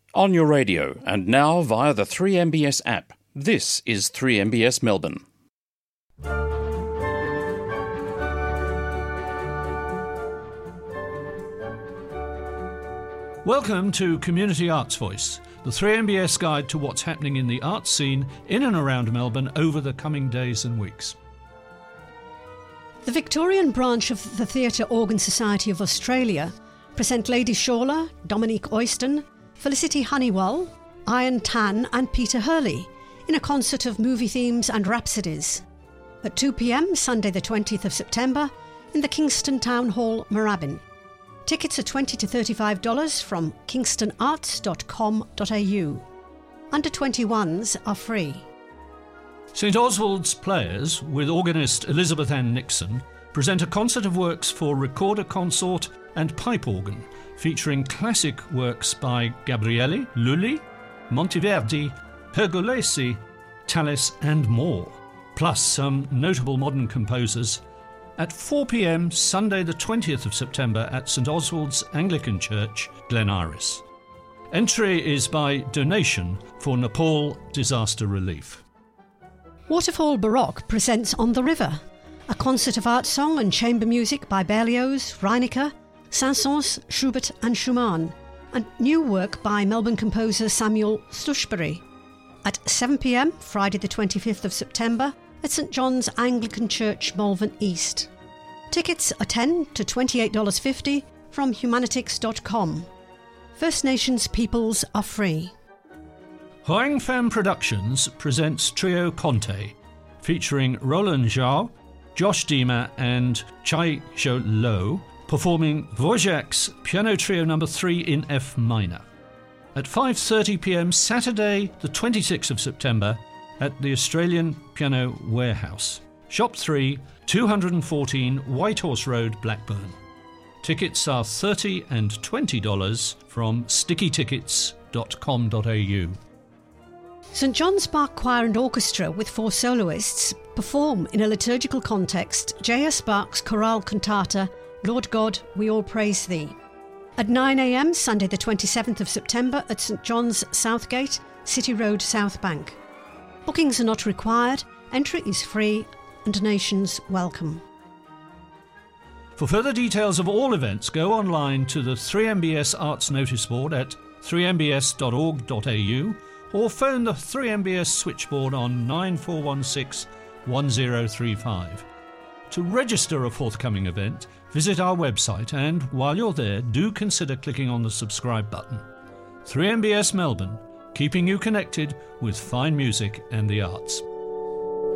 On your radio and now via the 3MBS app. This is 3MBS Melbourne. Welcome to Community Arts Voice, the 3MBS guide to what's happening in the arts scene in and around Melbourne over the coming days and weeks. The Victorian branch of the Theatre Organ Society of Australia present Lady Shawler, Dominique Oyston, Felicity Honeywell, Ian Tan and Peter Hurley in a concert of movie themes and rhapsodies at 2 p.m. Sunday the 20th of September in the Kingston Town Hall, Moorabbin. Tickets are $20 to $35 from kingstonarts.com.au. Under 21s are free. St Oswald's Players, with organist Elizabeth Ann Nixon, present a concert of works for recorder consort and pipe organ, featuring classic works by Gabriele, Lully, Monteverdi, Pergolesi, Tallis and more, plus some notable modern composers, at 4 p.m. Sunday the 20th of September at St Oswald's Anglican Church, Glen Iris. Entry is by donation for Nepal disaster relief. Waterfall Baroque presents On the River, a concert of art song and chamber music by Berlioz, Reinecke, Saint-Saëns, Schubert and Schumann, and new work by Melbourne composer Samuel Stuchbury, at 7 p.m. Friday the 25th of September at St John's Anglican Church, Malvern East. Tickets are $10 to $28.50 from humanitix.com. First Nations peoples are free. Hoang Pham Productions presents Trio Conte, featuring Roland Zhao, Josh Dima and Chai Zhou Lo, performing Dvorak's Piano Trio No. 3 in F minor. At 5:30 p.m. Saturday the 26th of September at the Australian Piano Warehouse, Shop 3, 214 Whitehorse Road, Blackburn. Tickets are $30 and $20 from stickytickets.com.au. St John's Bach Choir and Orchestra with 4 soloists perform in a liturgical context J.S. Bach's chorale cantata Lord God, We All Praise Thee, at 9 a.m. Sunday the 27th of September at St John's Southgate, City Road, South Bank. Bookings are not required, entry is free and donations welcome. For further details of all events, go online to the 3MBS Arts Notice Board at 3mbs.org.au or phone the 3MBS switchboard on 9416 1035. To register a forthcoming event, visit our website and, while you're there, do consider clicking on the subscribe button. 3MBS Melbourne, keeping you connected with fine music and the arts.